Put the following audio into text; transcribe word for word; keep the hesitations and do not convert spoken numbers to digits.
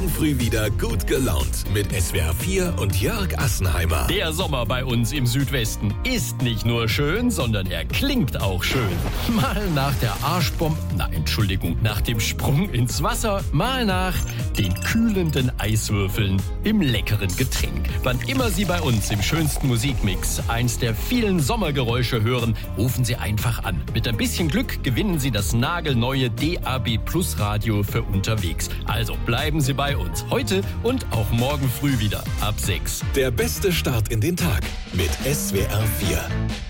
morgen früh wieder gut gelaunt mit S W R vier und Jörg Assenheimer. Der Sommer bei uns im Südwesten ist nicht nur schön, sondern er klingt auch schön. Mal nach der Arschbombe, na Entschuldigung, nach dem Sprung ins Wasser, mal nach den kühlenden Eiswürfeln im leckeren Getränk. Wann immer Sie bei uns im schönsten Musikmix eins der vielen Sommergeräusche hören, rufen Sie einfach an. Mit ein bisschen Glück gewinnen Sie das nagelneue D A B Plus Radio für unterwegs. Also bleiben Sie bei uns. Heute und auch morgen früh wieder ab sechs. Der beste Start in den Tag mit S W R vier.